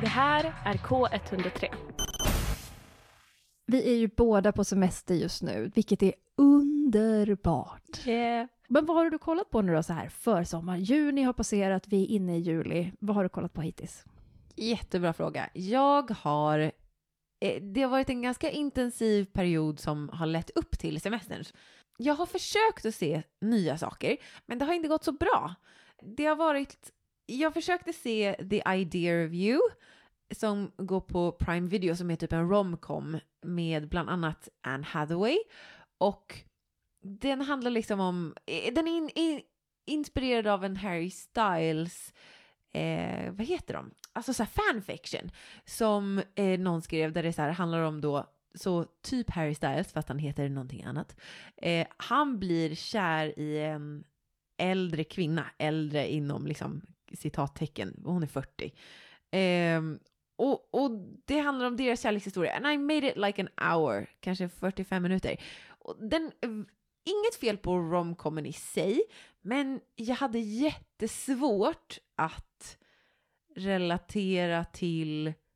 här är K103. Vi är ju båda på semester just nu, vilket är underbart. Yeah. Men vad har du kollat på nu då så här för sommar? Juni har passerat, vi är inne i juli. Vad har du kollat på hittills? Jättebra fråga. Det har varit en ganska intensiv period som har lett upp till semestern. Jag har försökt att se nya saker, men det har inte gått så bra. Jag försökte se The Idea of You som går på Prime Video, som är typ en romcom med bland annat Anne Hathaway, och den handlar liksom om, den är inspirerad av en Harry Styles vad heter de? Alltså så här fanfiction som någon skrev, där det så här handlar om då så typ Harry Styles fast han heter någonting annat. Han blir kär i en äldre kvinna, äldre inom liksom citattecken, hon är 40. Och det handlar om deras kärlekshistoria. And I made it like an hour, kanske 45 minuter. Och inget fel på romcomen i sig, men jag hade jättesvårt att relatera till